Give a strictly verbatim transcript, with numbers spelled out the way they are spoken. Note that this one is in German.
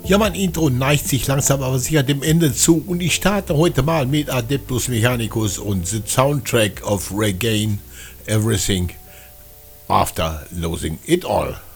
Ja, mein Intro neigt sich langsam aber sicher dem Ende zu und ich starte heute mal mit Adeptus Mechanicus und the Soundtrack of Regain Everything After Losing It All.